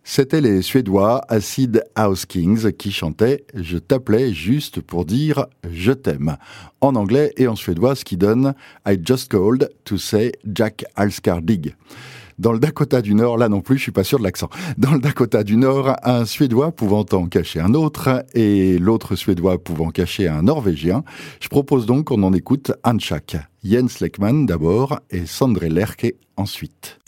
C'était les Suédois Acid House Kings qui chantaient « Je t'appelais juste pour dire je t'aime » en anglais et en suédois, ce qui donne « I just called to say Jack Alskar Dig ». Dans le Dakota du Nord, là non plus, je suis pas sûr de l'accent. Dans le Dakota du Nord, un Suédois pouvant en cacher un autre et l'autre Suédois pouvant cacher un Norvégien. Je propose donc qu'on en écoute un de chaque. Jens Lekman d'abord et Sondre Lerche ensuite.